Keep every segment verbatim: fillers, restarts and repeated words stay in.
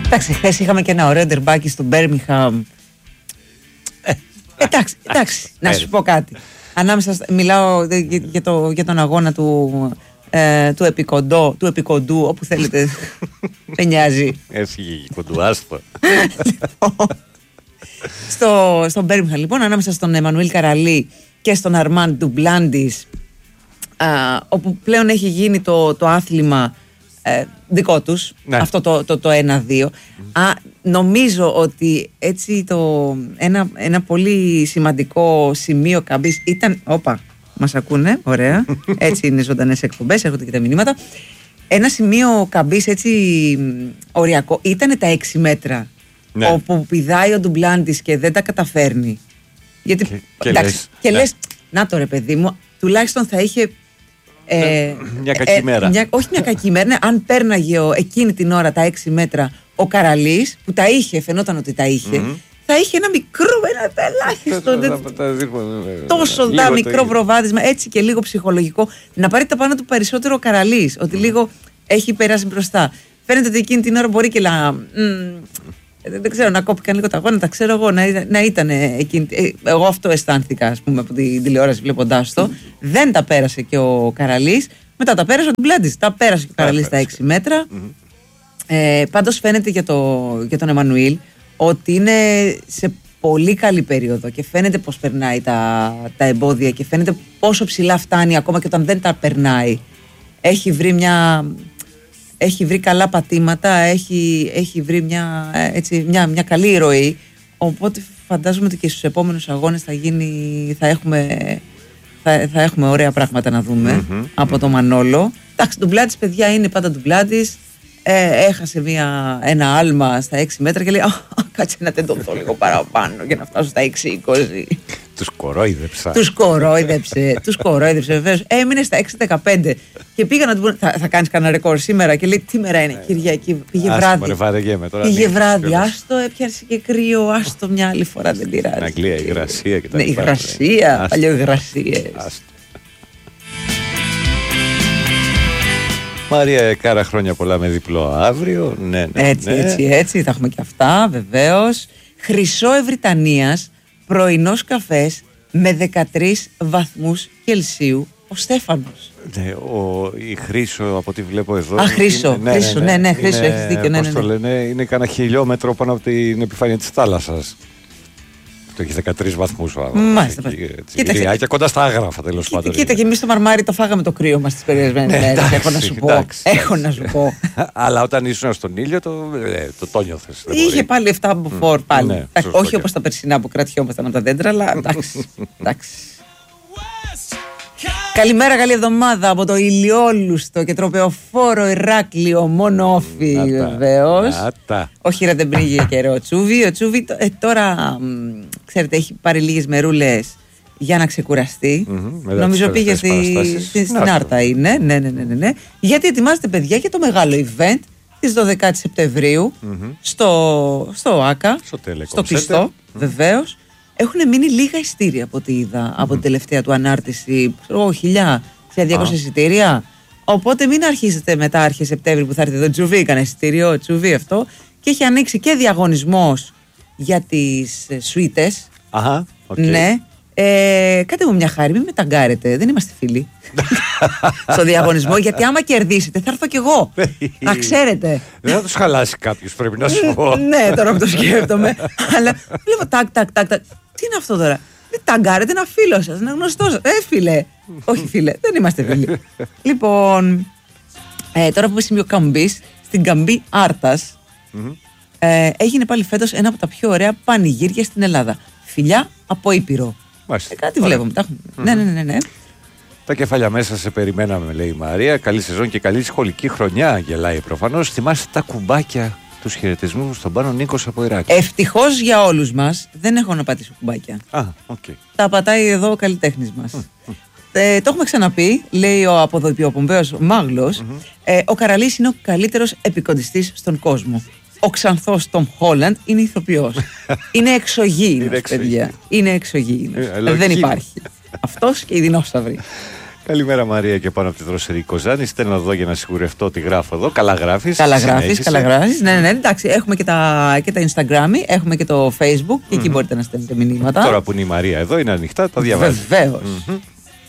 Εντάξει, χθες είχαμε και ένα ωραίο ντερμπάκι στο Μπέρμιγχαμ. Ε, εντάξει, εντάξει, να σου πω κάτι. Ανάμεσα, μιλάω για, για, το, για τον αγώνα του, ε, του, επικοντό, του επικοντού, όπου θέλετε. Δεν νοιάζει. Έφυγε η κοντουάστο. στο, στο Μπέρμιγχαμ, λοιπόν, ανάμεσα στον Εμμανουήλ Καραλί και στον Αρμάν Ντουμπλάντις, όπου πλέον έχει γίνει το, το άθλημα ε, δικό τους, ναι. αυτό το, το, το ένα δύο. Mm. Α, νομίζω ότι έτσι το, ένα, ένα πολύ σημαντικό σημείο καμπής ήταν, όπα, μας ακούνε, ωραία, έτσι είναι ζωντανές εκπομπές, έρχονται και τα μηνύματα. Ένα σημείο καμπής έτσι οριακό ήταν τα έξι μέτρα, ναι. όπου πηδάει ο Ντουμπλάντις και δεν τα καταφέρνει. Γιατί, και, και εντάξει, λες, και ναι. λες, να το ρε παιδί μου, τουλάχιστον θα είχε Ε, μια κακή ε, μέρα. Μια, όχι μια κακή μέρα, ναι, αν πέρναγε ο, εκείνη την ώρα τα έξι μέτρα ο Καραλής, που τα είχε, φαινόταν ότι τα είχε, mm-hmm. θα είχε ένα μικρό, ένα ελάχιστο, τόσο δα, μικρό προβάδισμα, έτσι και λίγο ψυχολογικό, να πάρει τα πάνω του περισσότερο ο Καραλής, ότι mm. λίγο έχει περάσει μπροστά. Φαίνεται ότι εκείνη την ώρα μπορεί και να. Μ, δεν ξέρω, να κόπηκαν λίγο τα γόνατα, ξέρω εγώ, να, να ήταν εκείνη. Εγώ αυτό αισθάνθηκα, ας πούμε, από την τηλεόραση βλέποντάς το. Δεν τα πέρασε και ο Καραλής. Μετά τα πέρασε ο Ντουμπλάντις. Τα πέρασε και ο Καραλής στα έξι μέτρα. Mm-hmm. Ε, πάντως φαίνεται για, το, για τον Εμμανουήλ ότι είναι σε πολύ καλή περίοδο και φαίνεται πως περνάει τα, τα εμπόδια και φαίνεται πόσο ψηλά φτάνει ακόμα και όταν δεν τα περνάει. Έχει βρει μια. Έχει βρει καλά πατήματα, έχει, έχει βρει μια, έτσι, μια, μια καλή ροή. Οπότε φαντάζομαι ότι και στους επόμενους αγώνες θα, γίνει, θα, έχουμε, θα, θα έχουμε ωραία πράγματα να δούμε mm-hmm. από το Μανόλο. Εντάξει, Ντουμπλάντις, παιδιά, είναι πάντα Ντουμπλάντις. Ε, έχασε μια, ένα άλμα στα έξι μέτρα και λέει κάτσε να τεντωθώ λίγο παραπάνω για να φτάσω στα έξι είκοσι. Τους κορόιδεψα. Τους κορόιδεψε, τους κορόιδεψε βεβαίως. Έμεινε στα έξι δεκαπέντε και πήγα να του πω θα, θα κάνεις κανένα ρεκόρ σήμερα και λέει τι μέρα είναι, Κυριακή, πήγε βράδυ. Πήγε βράδυ, άστο, έπιασε και κρύο, άστο μια άλλη φορά, δεν πειράζει. Στην Αγγλία, υγρασία και τα λοιπά. Ναι, υγρασία, παλιοϊγρασίες. Μαρία Κάρα, χρόνια πολλά με διπλό αύριο. Ναι, ναι, έτσι, ναι. έτσι, έτσι, θα έχουμε και αυτά βεβαίως. Χρυσό Ευρυτανίας, πρωινός καφές με δεκατρείς βαθμούς Κελσίου, ο Στέφανος. Ναι, ο, η Χρύσο από ό,τι βλέπω εδώ. Α, Χρύσο, είναι, Χρύσο, ναι, ναι, ναι, Χρύσο, έχεις δίκιο. Ναι, ναι, ναι. Πώς το λένε, είναι κανένα χιλιόμετρο πάνω από την επιφάνεια της θάλασσας. Το έχει δεκατρείς βαθμούς. Μάλιστα. Κοίτα, και κοντά στα άγραφα, τέλος πάντων. Κοίτα, και εμείς στο Μαρμάρι το φάγαμε το κρύο μας τις περιορισμένες μέρες. Έχω να σου πω. Έχω να σου πω. Αλλά όταν ήσουν στον ήλιο, το το νιώθες. Είχε πάλι εφτά από φορ πάλι. Όχι όπως τα περσινά που κρατιόμασταν από τα δέντρα, αλλά εντάξει. Καλημέρα, καλή εβδομάδα από το ηλιόλουστο και τροπεοφόρο Ηράκλειο, μόνο όφι βεβαίως. Όχι, ρε, δεν πνίγει καιρό ο Τσούβι. Ο Τσούβι ε, τώρα, μ, ξέρετε, έχει πάρει λίγες μερούλες για να ξεκουραστεί. Mm-hmm, νομίζω πήγε στη, στη, στην Άρτα είναι. Ναι, ναι, ναι, ναι, ναι. Γιατί ετοιμάζεται, παιδιά, για το μεγάλο event της δωδεκάτη Σεπτεμβρίου mm-hmm. στο, στο ΆΚΑ, στο, στο κλειστό, mm-hmm. βεβαίως. Έχουν μείνει λίγα ειστήρια από ό,τι είδα mm. από την τελευταία του ανάρτηση. Oh, χιλιά, σε διακόσια ah. εισιτήρια. Οπότε μην αρχίσετε μετά αρχές Σεπτέμβρη που θα έρθει εδώ Τσουβί, κανένα εισιτήριο, Τσουβί αυτό. Και έχει ανοίξει και διαγωνισμός για τις σουίτες. Αχα, okay. Ναι. Ε, κάντε μου μια χάρη, μην με ταγκάρετε. Δεν είμαστε φίλοι στο διαγωνισμό, γιατί άμα κερδίσετε θα έρθω κι εγώ. Να ξέρετε. Δεν θα τους χαλάσει κάποιος, πρέπει να σου πω. Ναι, τώρα που το σκέφτομαι. Αλλά βλέπω τάκ, τάκ, τάκ. Τι είναι αυτό τώρα? Δεν ταγκάρετε, ένα φίλο σας, ένα γνωστό σας. Ε, φίλε. Όχι, φίλε, δεν είμαστε φίλοι. Λοιπόν, ε, τώρα που είμαι σημείο καμπής, στην καμπή Άρτας, ε, έγινε πάλι φέτος ένα από τα πιο ωραία πανηγύρια στην Ελλάδα. Φιλιά από Ήπειρο. Ε, κάτι βλέπουμε. Mm-hmm. Ναι, ναι, ναι, ναι. Τα κεφάλια μέσα σε περιμέναμε, λέει η Μαρία. Καλή σεζόν και καλή σχολική χρονιά, γελάει προφανώς. Θυμάστε τα κουμπάκια, τους χαιρετισμούς στον Πάνο Νίκος από Ηράκλειο. Ευτυχώς για όλους μας δεν έχω να πατήσω κουμπάκια. Α, okay. Τα πατάει εδώ ο καλλιτέχνης μας. Mm-hmm. Ε, το έχουμε ξαναπεί, λέει ο αποδοποιοπομπαίος Μάγλος. Mm-hmm. Ε, ο Καραλής είναι ο καλύτερος επικοντιστής στον κόσμο. Ο Ξανθός Τομ Χόλαντ είναι ηθοποιός. Είναι εξωγήινος, παιδιά. Είναι εξωγήινος. Ε, δεν υπάρχει. Αυτός και οι δεινόσαυροι. Καλημέρα Μαρία και πάνω από τη δροσερή Κοζάνη. Στέλνω εδώ για να σιγουρευτώ ότι γράφω εδώ. Καλά γράφεις. Καλά γράφεις, καλά γράφεις. Ναι, ναι, εντάξει. Έχουμε και τα, και τα Instagram, έχουμε και το Facebook και εκεί mm. μπορείτε να στέλνετε μηνύματα. Τώρα που είναι η Μαρία εδώ είναι ανοιχτά, τα διαβάζει. Βεβαίως. Mm-hmm.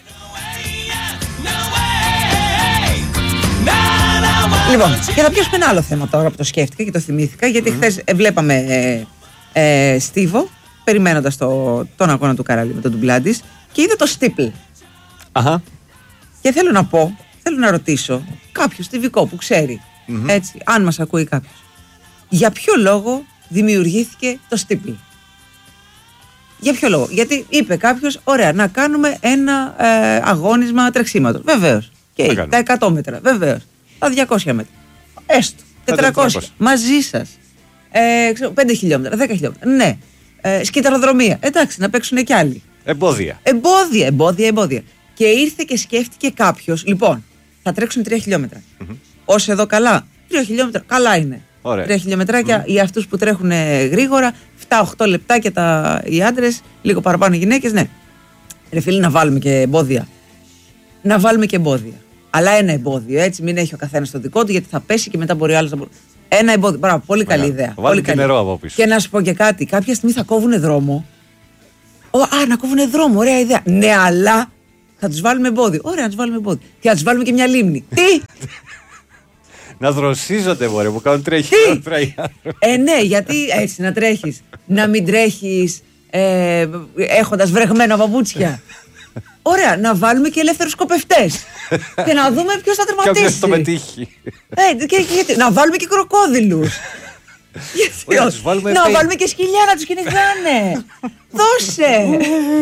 Λοιπόν, και θα πιάσουμε ένα άλλο θέμα τώρα που το σκέφτηκα και το θυμήθηκα, γιατί mm. χθες βλέπαμε ε, ε, Στίβο περιμένοντας το, τον αγώνα του Καραλή με τον ντουμπλάντης και είδε το στίπλ. Αχα. Και θέλω να πω, θέλω να ρωτήσω κάποιο στιβικό που ξέρει, mm-hmm. έτσι, αν μας ακούει κάποιος, για ποιο λόγο δημιουργήθηκε το στίπλ. Για ποιο λόγο? Γιατί είπε κάποιος, ωραία, να κάνουμε ένα ε, αγώνισμα τρεξίματος. Βεβαίως. Και τα εκατό μέτρα. Βεβαίως. Τα διακόσια μέτρα. Έστω. τετρακόσια. Μαζί σας. Ε, ξέρω, πέντε χιλιόμετρα, δέκα χιλιόμετρα. Ναι. Ε, σκυταροδρομία. Εντάξει, να παίξουν κι άλλοι. Εμπόδια. Εμπόδια, εμπόδια, εμπόδια. Και ήρθε και σκέφτηκε κάποιος, λοιπόν, θα τρέξουν τρία χιλιόμετρα. Mm-hmm. Όσο εδώ καλά, τρία χιλιόμετρα, καλά είναι. Ωραία. Τρία χιλιόμετράκια mm. για αυτούς που τρέχουν γρήγορα, επτά οχτώ λεπτάκια τα, οι άντρες, λίγο παραπάνω οι γυναίκες, ναι. Ρε φίλοι, να βάλουμε και εμπόδια. Να βάλουμε και εμπόδια. Αλλά ένα εμπόδιο, έτσι, μην έχει ο καθένας το δικό του, γιατί θα πέσει και μετά μπορεί ο άλλος να μπορεί. Ένα εμπόδιο. Μπράβο, πολύ καλή ιδέα. Βάλουμε και νερό από πίσω. Και να σου πω και κάτι, κάποια στιγμή θα κόβουν δρόμο. Ο, α, να κόβουν δρόμο, ωραία ιδέα. Ναι, αλλά θα τους βάλουμε εμπόδιο. Ωραία, να τους βάλουμε εμπόδιο. Και να τους βάλουμε και μια λίμνη. Τι! Να δροσίζονται, μωρέ, που κάνουν τρέχει. Ε, ναι, γιατί έτσι να τρέχεις. Να μην τρέχεις ε, έχοντας βρεγμένα παπούτσια. Ωραία, να βάλουμε και ελεύθερους σκοπευτές. Και να δούμε ποιος θα τερματίσει. Και ποιος το πετύχει. Ε, και, και, να βάλουμε και κροκόδιλους. Γιατί, να, βάλουμε να βάλουμε και σκυλιά να τους κυνηγάνε. Δώσε.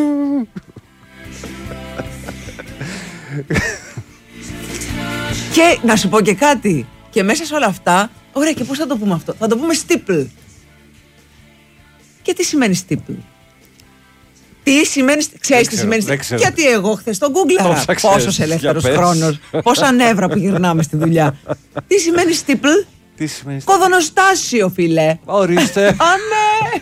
Και να σου πω και κάτι. Και μέσα σε όλα αυτά, ωραία, και πώς θα το πούμε αυτό? Θα το πούμε στίπλ. Και τι σημαίνει στίπλ? Τι σημαίνει, ξέρεις τι σημαίνει? Γιατί εγώ χθες το γκούγκλαρα. Πόσος ελεύθερος χρόνος, πόσα νεύρα που γυρνάμε στη δουλειά. Τι σημαίνει στίπλ? Τι σημαίνει? Κοδωνοστάσιο, φίλε. Ορίστε. Α, ναι.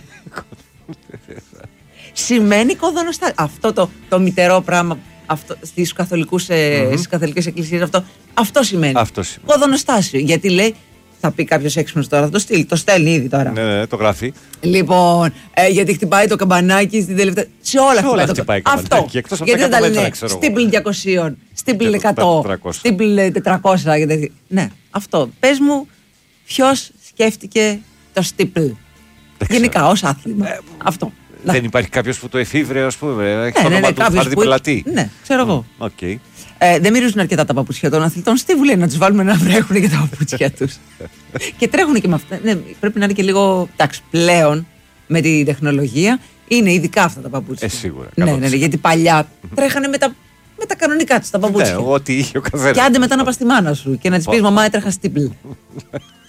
Σημαίνει κοδωνοστάσιο. Αυτό το, το μητερό πράγμα αυτό, στις, καθολικούς, mm-hmm. στις καθολικές εκκλησίες αυτό, αυτό σημαίνει. Αυτό σημαίνει. Κοδωνοστάσιο. Γιατί λέει, θα πει κάποιος έξυπνος τώρα, θα το στείλει. Το στέλνει ήδη τώρα. Ναι, ναι, το γράφει. Λοιπόν, ε, γιατί χτυπάει το καμπανάκι στην τελευταία. Σε όλα, σε όλα χτυπάει το καμπανάκι. Αυτό. Γιατί δεν τα λένε στίπλ διακόσια, στίπλ εκατό, στίπλ τετρακόσια. Γιατί... Ναι, αυτό. Πες μου, ποιος σκέφτηκε το στίπλ? Γενικά, ως άθλημα. Ε, αυτό. Δεν υπάρχει κάποιος που το εφήβρε, ας πούμε. Έχει ναι, το όνομα ναι, ναι, του Φάρδι Πελατή. Ναι, ξέρω εγώ. Okay. Ε, δεν μυρίζουν αρκετά τα παπούτσια των αθλητών. Στίβου λέει να τους βάλουμε να βρέχουν και τα παπούτσια τους. Και τρέχουν και με αυτά. Ναι, πρέπει να είναι και λίγο. Εντάξει, πλέον με τη τεχνολογία είναι ειδικά αυτά τα παπούτσια. Ε, σίγουρα. Ναι, ναι, ναι, γιατί παλιά τρέχανε με τα, με τα κανονικά τους τα παπούτσια. Ναι, ό,τι είχε ο καθένας. Και άντε μετά να πας στη μάνα σου και να της πεις μαμά έτρεχα στίπλ.